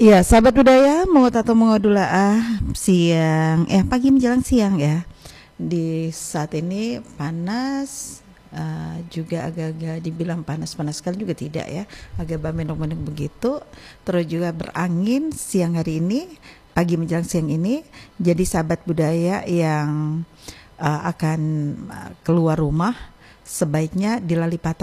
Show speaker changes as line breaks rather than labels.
Iya, sahabat budaya, mengut atau mengodulaah siang, pagi menjelang siang ya. Di saat ini panas, juga agak-agak dibilang panas-panas sekali juga tidak ya, agak mendung-mendung begitu. Terus juga berangin siang hari ini, pagi menjelang siang ini. Jadi sahabat budaya yang akan keluar rumah, sebaiknya di Lalipata